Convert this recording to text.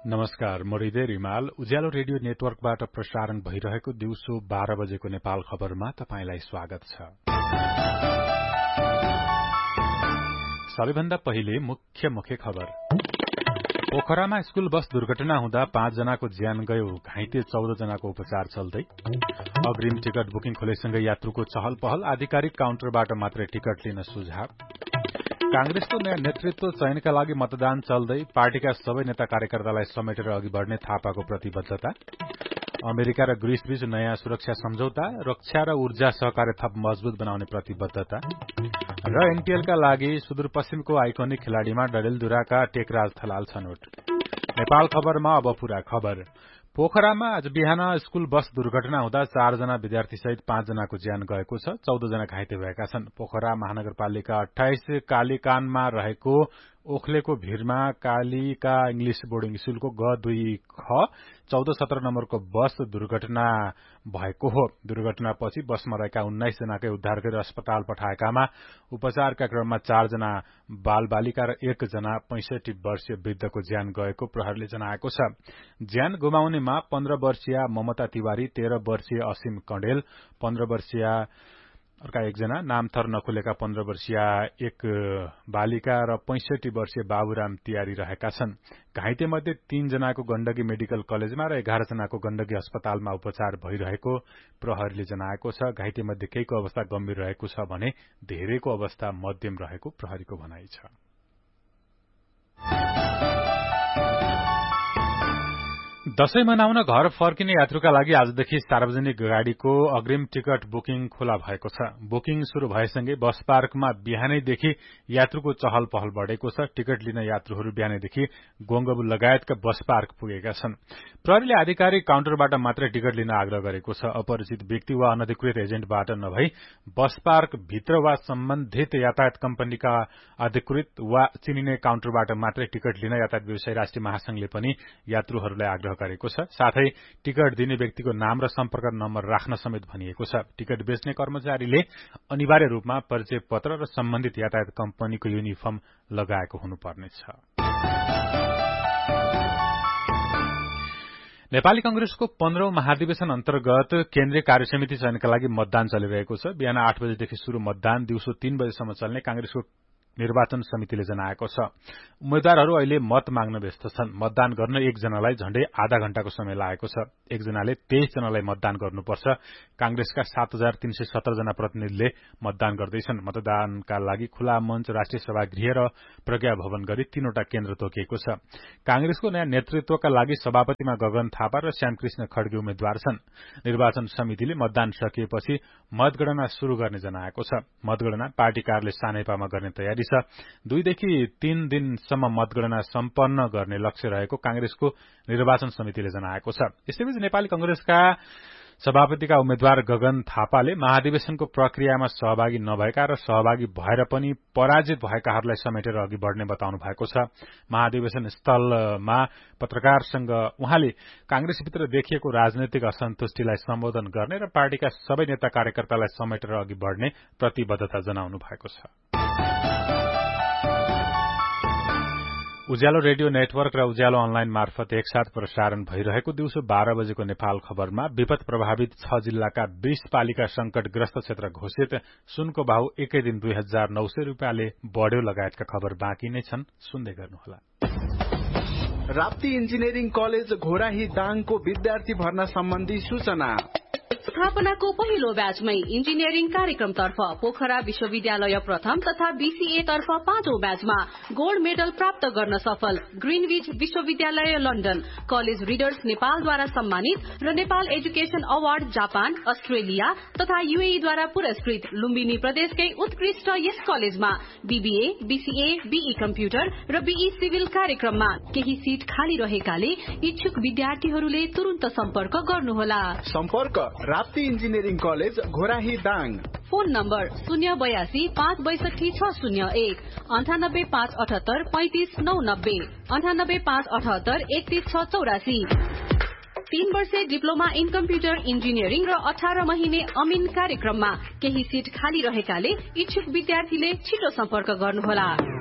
नमस्कार, म हृदय रिमाल। उज्यालो रेडियो नेटवर्कबाट प्रसारण भइरहेको दिउँसो 12 बजेको नेपाल खबरमा तपाईंलाई स्वागत छ। सबैभन्दा पहिले मुख्य खबर। पोखरामा स्कूल बस दुर्घटना हुँदा 5 जनाको ज्यान गयो, घाइते 14 जनाको उपचार चल्दै। अग्रिम टिकट बुकिङ खोलेसँगै यात्रुको चहल पहल, आधिकारिक काउन्टरबाट मात्रै टिकट लिन सुझाव। कांग्रेसको नयाँ नेतृत्व चयनका लागि मतदान चल्दै, पार्टीका सबै नेता कार्यकर्तालाई समेटेर अघि बढ़ने थापाको प्रतिबद्धता। अमेरिका र ग्रीसबीच नयाँ सुरक्षा सम्झौता, रक्षा र ऊर्जा सहकार्य थप मजबूत बनाउने प्रतिबद्धता। र एनपीएलका लागि सुदूरपश्चिमको आइकोनिक खेलाड़ीमा डडेलधुराका टेकराज थलाल छनौट। नेपाल खबरमा अब पूरा खबर। पोखरामा आज बिहान स्कूल बस दुर्घटना हुँदा 4 जना विद्यार्थी सहित 5 जनाको ज्यान गएको छ, 14 जना घाइते भएका छन्। पोखरा महानगरपालिका 28 कालीकानमा रहेको ओखलेको भीरमा कालीका इंग्लिश बोर्डिङ स्कूलको ग2 ख 14-17 नम्बरको बस दुर्घटना भएको हो। दुर्घटनापछि बसमा रहेका 19 जनाकै उद्धार गरी अस्पताल पठाएकामा उपचारका क्रममा 4 जना बालबालिका र 1 जना 65 वर्षीय वृद्धको ज्यान गएको प्रहरीले जनाएको छ। ज्यान गुमाउनेमा 15 वर्षीय ममता तिवारी, 13 वर्षीय असीम कण्डेल, 15 वर्षीय अर्का एकजना, नामथर नखुलेका 15 वर्षीय एक बालिका र 65 वर्षीय बाबुराम तिवारी रहेका छन्। घाइते मध्ये 3 जनाको गण्डकी मेडिकल कलेजमा र 11 जनाको गण्डकी अस्पतालमा उपचार भइरहेको प्रहरीले जनाएको छ। घाइते मध्ये केहीको अवस्था गम्भीर रहेको छ भने धेरैको अवस्था मध्यम रहेको प्रहरीको भनाइ छ। दशैं मनाउन घर फर्किने यात्रुका लागि आजदेखि सार्वजनिक गाड़ीको अग्रिम टिकट बुकिङ खुला भएको छ। बुकिङ शुरू भएसँगै बस पार्कमा बिहानैदेखि यात्रुको चहल पहल बढ़ेको छ। टिकट लिन यात्रुहरू बिहानैदेखि गोङ्गबु लगायतका बस पार्क पुगेका छन्। प्रहरीले आधिकारिक काउन्टरबाट मात्रै टिकट लिन आग्रह गरेको छ। अपरिचित व्यक्ति वा अनधिकृत एजेन्टबाट नभई बस पार्क भित्र वा सम्बन्धित यातायात कम्पनीका अधिकृत वा चिनिने काउन्टरबाट मात्रै टिकट लिन यातायात व्यवसायी राष्ट्रिय महासंघले पनि यात्रुहरूलाई आग्रह गरेको छ। साथै टिकट दिने व्यक्तिको नाम र सम्पर्क नम्बर राख्न समेत भनिएको छ। टिकट बेच्ने कर्मचारीले अनिवार्य रूपमा परिचय पत्र र सम्बन्धित यातायात कम्पनीको युनिफर्म लगाएको हुनुपर्नेछ। नेपाली कंग्रेसको 15औं महाधिवेशन अन्तर्गत केन्द्रीय कार्यसमिति चयनका लागि मतदान चलिरहेको छ। बिहान 8 बजेदेखि शुरू मतदान दिउँसो 3 बजेसम्म चल्ने कांग्रेसको निर्वाचन समितिले जनाएको छ। उम्मेद्वारहरू अहिले मत माग्न व्यस्त छन्। मतदान गर्न एकजनालाई झण्डै आधा घण्टाको समय लागेको छ। एकजनाले 23 जनालाई मतदान गर्नुपर्छ। कांग्रेसका 7317 जना प्रतिनिधिले मतदान गर्दैछन्। मतदानका लागि खुला मञ्च, राष्ट्रिय सभागृह र प्रज्ञा भवन गरी 3वटा केन्द्र तोकिएको छ। कांग्रेसको नयाँ नेतृत्वका लागि सभापतिमा गगन थापा र श्यामकृष्ण खड्गे उम्मेद्वार छन्। निर्वाचन समितिले मतदान सकिएपछि मतगणना शुरू गर्ने जनाएको छ। मतगणना पार्टी कार्यालय सानेपामा गर्ने तयारी छ। 2 देखि 3 दिनसम्म मतगणना सम्पन्न गर्ने लक्ष्य रहेको कांग्रेसको निर्वाचन समितिले जनाएको छ। यसैबीच नेपाली कंग्रेसका सभापतिका उम्मेद्वार गगन थापाले महाधिवेशनको प्रक्रियामा सहभागी नभएका र सहभागी भएर पनि पराजित भएकाहरूलाई समेटेर अघि बढ़ने बताउनु भएको छ। महाधिवेशन स्थलमा पत्रकारसँग उहाँले कांग्रेसभित्र देखिएको राजनैतिक असन्तुष्टिलाई सम्बोधन गर्ने र पार्टीका सबै नेता कार्यकर्तालाई समेटेर अघि बढ़ने प्रतिबद्धता जनाउनु भएको छ। उज्यालो रेडियो नेटवर्क र उज्यालो अनलाइन मार्फत एकसाथ प्रसारण भइरहेको दिउँसो 12 बजेको नेपाल खबरमा विपद प्रभावित 6 जिल्लाका 20 पालिका संकटग्रस्त क्षेत्र घोषित, सुनको भाउ एकै दिन 2900 रुपियाँले बढ्यो लगायतका खबर बाँकी नै छन्, सुन्दै गर्नुहोला। राप्ती इन्जिनियरिङ कलेज घोराही दाङको विद्यार्थी भर्ना सम्बन्धी सूचना। स्थापनाको पहिलो ब्याचमै इन्जिनियरिङ कार्यक्रमतर्फ पोखरा विश्वविद्यालय प्रथम तथा बीसीए तर्फ 5औं ब्याचमा गोल्ड मेडल प्राप्त गर्न सफल ग्रीनविच विश्वविद्यालय लन्डन, कलेज रिडर्स नेपालद्वारा सम्मानित र Nepal education award Japan, Australia तथा यूएईद्वारा पुरस्कृत लुम्बिनी प्रदेशकै उत्कृष्ट यस कलेजमा बीबीए, बीसीए, बीई कम्प्युटर र बीई सिभिल कार्यक्रममा केही सीट खाली रहेकाले इच्छुक विद्यार्थीहरूले तुरुन्त सम्पर्क गर्नुहोला। सम्पर्क Rapti engineering college Ghorahi Dang. Phone number 082 562 601 98 578 35 990 98 578 31 684। 3 वर्षे डिप्लोमा इन कम्प्युटर इन्जिनियरिङ र 18 महिने अमिन कार्यक्रममा केही सीट खाली रहेकाले इच्छुक विद्यार्थीले छिटो सम्पर्क गर्नुहोला।